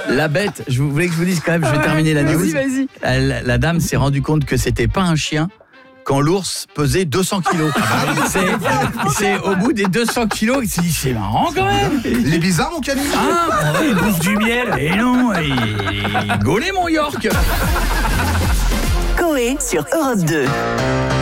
La bête, je voulais que je vous dise quand même, je vais terminer la news. Vas-y. La dame s'est rendue compte que c'était pas un chien quand l'ours pesait 200 kilos. C'est au bout des 200 kilos qu'il s'est dit, c'est marrant quand même. Il est bizarre mon canine. Ah, il bouffe du miel. Et non, il gaulait mon York. Coé sur Europe 2.